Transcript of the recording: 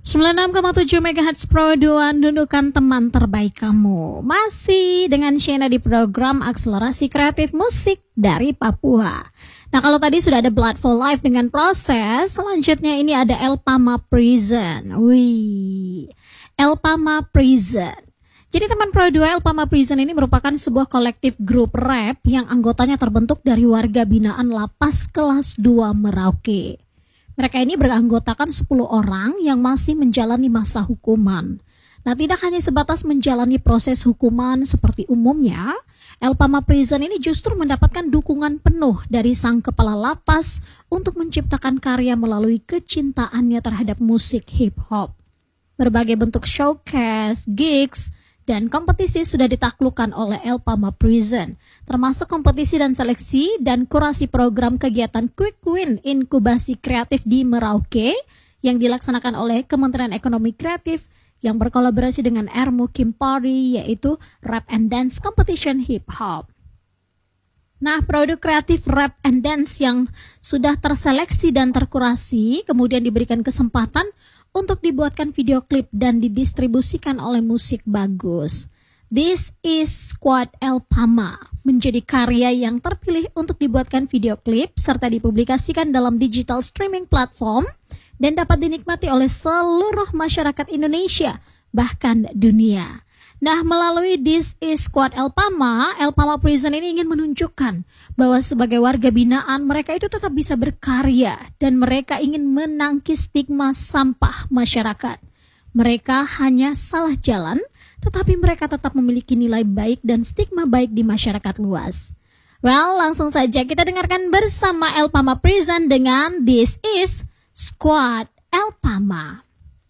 96,7 MHz Pro 2 dudukan teman terbaik kamu. Masih dengan Shena di program Akselerasi Kreatif Musik dari Papua. Nah, kalau tadi sudah ada Blood for Life dengan Proses, selanjutnya ini ada Elpama Prison. Wih, Elpama Prison. Jadi teman Pro 2, Elpama Prison ini merupakan sebuah kolektif grup rap yang anggotanya terbentuk dari warga binaan Lapas Kelas 2 Merauke. Mereka ini beranggotakan 10 orang yang masih menjalani masa hukuman. Nah, tidak hanya sebatas menjalani proses hukuman seperti umumnya, Elpama Prison ini justru mendapatkan dukungan penuh dari sang kepala lapas untuk menciptakan karya melalui kecintaannya terhadap musik hip-hop. Berbagai bentuk showcase, gigs, dan kompetisi sudah ditaklukkan oleh Elpama Prison, termasuk kompetisi dan seleksi dan kurasi program kegiatan Quick Win Inkubasi Kreatif di Merauke yang dilaksanakan oleh Kementerian Ekonomi Kreatif yang berkolaborasi dengan Ermu Kimpari, yaitu Rap and Dance Competition Hip Hop. Nah, produk kreatif rap and dance yang sudah terseleksi dan terkurasi kemudian diberikan kesempatan untuk dibuatkan video klip dan didistribusikan oleh Musik Bagus. This is Squad Elpama menjadi karya yang terpilih untuk dibuatkan video klip serta dipublikasikan dalam digital streaming platform dan dapat dinikmati oleh seluruh masyarakat Indonesia, bahkan dunia. Nah, melalui This is Squad Elpama Prison ini ingin menunjukkan bahwa sebagai warga binaan mereka itu tetap bisa berkarya dan mereka ingin menangkis stigma sampah masyarakat. Mereka hanya salah jalan, tetapi mereka tetap memiliki nilai baik dan stigma baik di masyarakat luas. Well, langsung saja kita dengarkan bersama Elpama Prison dengan This is Squad Elpama.